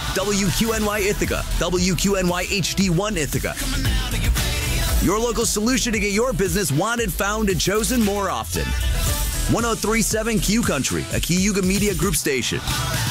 WQNY Ithaca, WQNY HD1 Ithaca. Your local solution to get your business wanted, found, and chosen more often. 1037 Q Country, a Cayuga Media Group station.